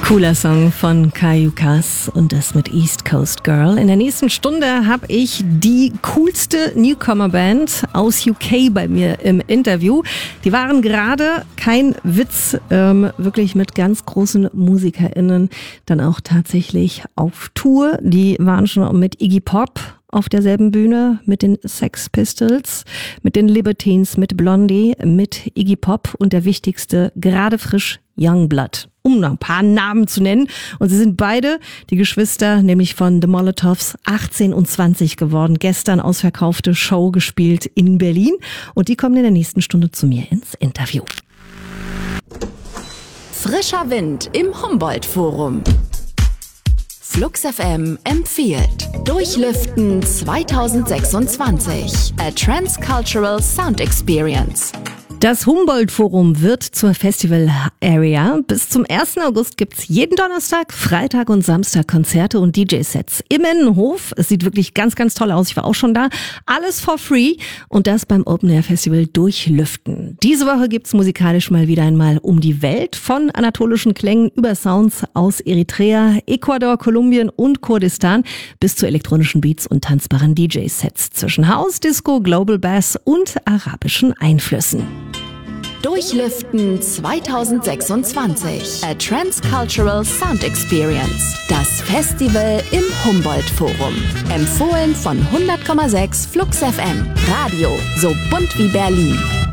Cooler Song von Kayukas und das mit East Coast Girl. In der nächsten Stunde habe ich die coolste Newcomer-Band aus UK bei mir im Interview. Die waren gerade, kein Witz, wirklich mit ganz großen MusikerInnen dann auch tatsächlich auf Tour. Die waren schon mit Iggy Pop auf derselben Bühne, mit den Sex Pistols, mit den Libertines, mit Blondie, mit Iggy Pop und der wichtigste, gerade frisch, Youngblood, um noch ein paar Namen zu nennen. Und sie sind beide die Geschwister, nämlich von The Molotovs, 18 und 20 geworden. Gestern ausverkaufte Show gespielt in Berlin. Und die kommen in der nächsten Stunde zu mir ins Interview. Frischer Wind im Humboldt-Forum. Flux FM empfiehlt Durchlüften 2026. A Transcultural Sound Experience. Das Humboldt-Forum wird zur Festival-Area. Bis zum 1. August gibt's jeden Donnerstag, Freitag und Samstag Konzerte und DJ-Sets im Innenhof. Es sieht wirklich ganz, ganz toll aus. Ich war auch schon da. Alles for free und das beim Open-Air-Festival Durchlüften. Diese Woche gibt's musikalisch mal wieder einmal um die Welt. Von anatolischen Klängen über Sounds aus Eritrea, Ecuador, Kolumbien und Kurdistan bis zu elektronischen Beats und tanzbaren DJ-Sets zwischen House, Disco, Global Bass und arabischen Einflüssen. Durchlüften 2026. A Transcultural Sound Experience. Das Festival im Humboldt-Forum. Empfohlen von 100,6 Flux FM. Radio so bunt wie Berlin.